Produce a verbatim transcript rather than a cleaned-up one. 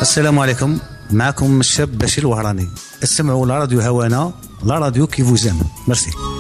السلام عليكم، معكم الشاب بشير الوهراني. اسمعوا لا راديو هوانا، لا راديو كي فوزام. ميرسي.